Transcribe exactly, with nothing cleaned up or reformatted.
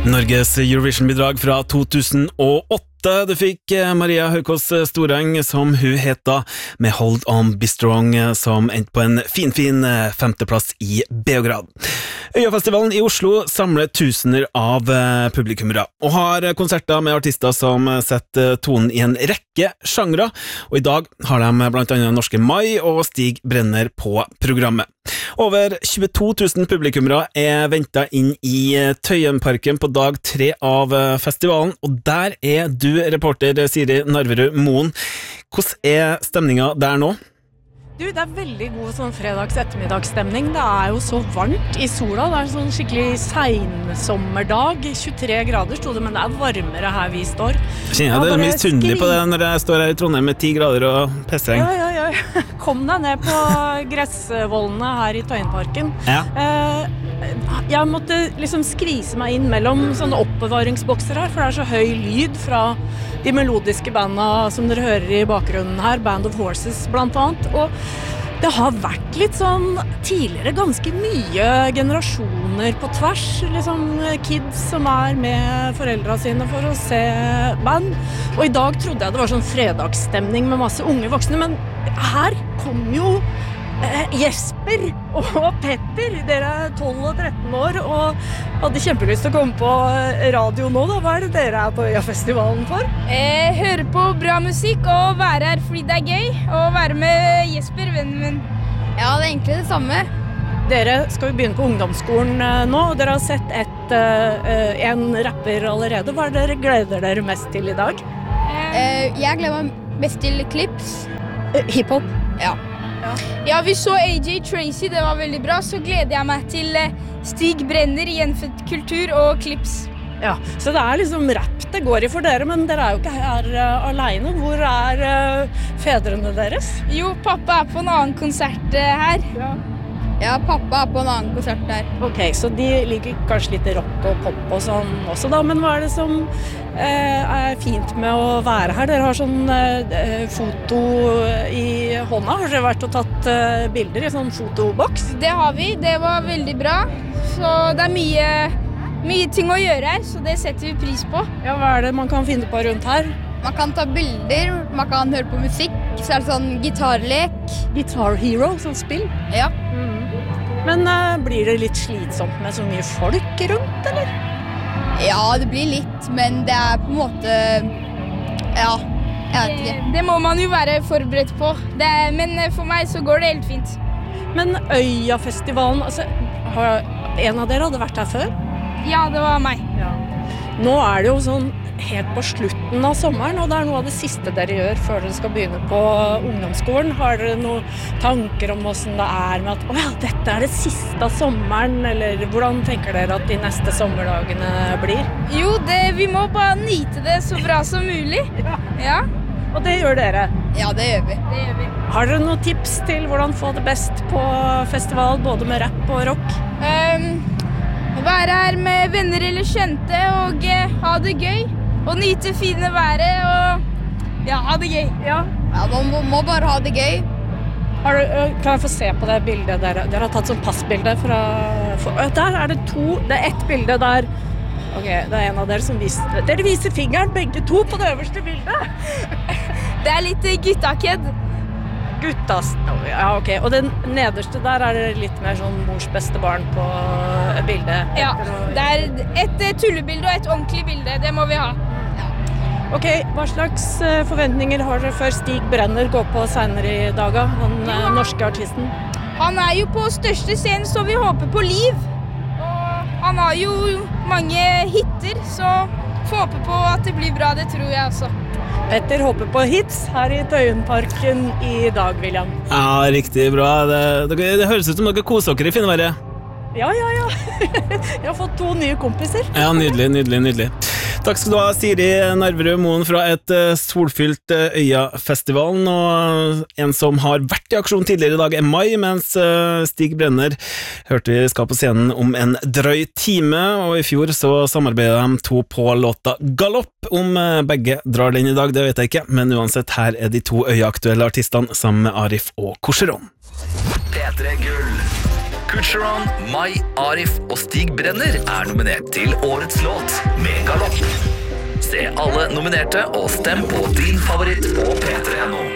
Norges Eurovision-bidrag fra to tusen og åtte. Du fikk Maria Haukås Storeng, som hun heta, med Hold On Be Strong, som endte på en fin, fin femteplass i Beograd. Øyafestivalen i Oslo samler tusener av publikummere, og har konserter med artister som setter tonen i en rekke sjangre, og i dag har de blant annet norske Mai og Stig Brenner på programmet. Over tjueto tusen publikummere er ventet inn i Tøyenparken på dag tre av festivalen, og der er du, reporter Siri Narverud Moen. Hvordan er stemningen der nå? Du, det er veldig god sånn fredags ettermiddagsstemning. Det er jo så varmt i sola. Det er sånn skikkelig seinsommerdag. tjuetre grader sto det, men det er varmere her vi står. Kjenner jeg det er misunnelig på det når jeg står her i Trondheim med ti grader og pestregn. Ja, ja, ja. Kom deg ned på gressvollene her i Tøyenparken. Ja. Jeg måtte liksom skvise meg inn mellom sånne oppbevaringsbokser her, for det er så høy lyd fra de melodiske bandene som dere hører i bakgrunnen her, Band of Horses blant annet, og det har vært litt sånn tidligere ganske mye generasjoner på tvers, liksom kids som er med foreldra sine for å se band, og i dag trodde jeg det var sånn fredagsstemning med masse unge voksne, men her kom jo eh, Jesper og Petter, dere er tolv og tretten år og hadde kjempelyst til å komme på radio nå da. Hva er det dere er på Øyafestivalen for? Eh, høre på bra musikk og være her fordi det er gøy, og være med Jesper, vennen min. Ja, det er egentlig det samme. Dere skal jo begynne på ungdomsskolen nå, og dere har sett et, uh, en rapper allerede. Hva er det dere gleder dere mest til i dag? Eh, jeg gleder meg mest til Clips. Uh, Hiphop? Ja. Ja. Ja, vi så A J Tracy, det var veldig bra. Så gleder jeg meg til Stig Brenner, Gjenfødt kultur og Clips. Ja, så det er liksom rapp det går i for dere, men dere er jo ikke her uh, alene. Hvor er uh, fedrene deres? Jo, pappa er på en annen konsert uh, her. Ja. Ja, pappa er på en annen konsert der. Ok, så de liker kanskje litt rock og pop og sånn også da, men hva er det som eh, er fint med å være her? Dere har sånn eh, foto i hånda, har dere vært og tatt eh, bilder i sånn fotoboks? Det har vi, det var veldig bra, så det er mye, mye ting å gjøre her, så det setter vi pris på. Ja, hva er det man kan finne på rundt her? Man kan ta bilder, man kan høre på musikk, så er det sånn gitarlek. Guitar Hero, sånn spill? Ja. Mm. Men uh, blir det litt slitsomt med så mye folk rundt, eller? Ja, det blir litt, men det er på en måte, ja, jeg vet ikke. Det, det må man jo være forberedt på, det er, men for meg så går det helt fint. Men Øyafestivalen, altså, har en av dere hadde vært her før? Ja, det var meg. Ja. Nå er det jo sånn helt på slutten av sommeren, og det er noe av det siste dere gjør før dere skal begynne på ungdomsskolen. Har dere noen tanker om hvordan det er med at, åja, dette er det siste av sommeren, eller hvordan tenker dere at de neste sommerdagene blir? Jo, det, vi må bare nyte det så bra som mulig. Ja. Ja. Og det gjør dere? Ja, det gjør vi. Det gjør vi. Har dere noen tips til hvordan få det best på festival, både med rap og rock? Um, være her med venner eller kjente, og uh, ha det gøy. Og nyte fine været, og ja, ha det gøy. Ja, ja man må, må bare ha det gøy. Har du, kan jeg få se på det bildet dere, dere har tatt sånn passbilde fra... For, der er det to, det er ett bilde der. Ok, det er en av dere som viser... Dere viser fingeren, begge to, på det øverste bildet. Det er litt guttaked. Guttas, ja, ok. Og den nederste der er det litt mer sånn mors beste barn på bildet. Ja, det er et tullebilde og et ordentlig bilde, det må vi ha. Ok, hva slags forventninger har dere før Stig Brenner går på senere i dag, han ja. norske artisten? Han er jo på største scenen, så vi håper på liv. Og han har jo mange hitter, så får håpe på at det blir bra, det tror jeg også. Petter håper på hits her i Tøyenparken i dag, William. Ja, riktig bra. Det, det, det høres ut som dere koser dere i finværet. Ja, ja, ja. Jeg har fått to nye kompiser. Ja, nydelig, nydelig, nydelig. Takk skal du ha, Siri Narverud Moen fra et solfylt Øyafestivalen, og en som har vært i aksjon tidligere i dag er Mai, mens Stig Brenner hørte vi skal på scenen om en drøy time, og i fjor så samarbeidet de to på låta Galopp. Om begge drar den i dag, det vet jeg ikke, men uansett, her er de to Øya-aktuelle artistene sammen med Arif og Korseron. P tre Gull Kucheron, Mai, Arif og Stig Brenner er nominert til Årets låt med Galopp. Se alle nominerte og stem på din favoritt på P tre punktum no.